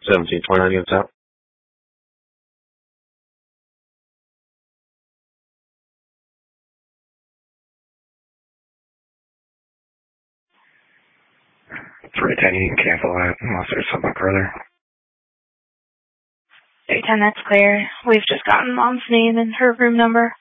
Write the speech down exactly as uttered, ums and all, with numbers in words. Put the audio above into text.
seventeen twenty-nine units out. three ten, you can cancel that unless there's something further. three ten, that's clear. We've just gotten Mom's name and her room number.